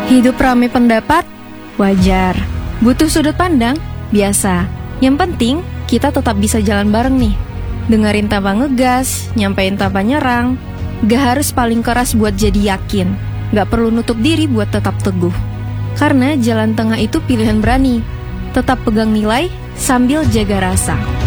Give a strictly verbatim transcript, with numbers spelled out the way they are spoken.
Hidup rame pendapat? Wajar. Butuh sudut pandang? Biasa. Yang penting, kita tetap bisa jalan bareng nih. Dengerin tanpa ngegas, nyampein tanpa nyerang. Gak harus paling keras buat jadi yakin. Gak perlu nutup diri buat tetap teguh. Karena jalan tengah itu pilihan berani. Tetap pegang nilai sambil jaga rasa.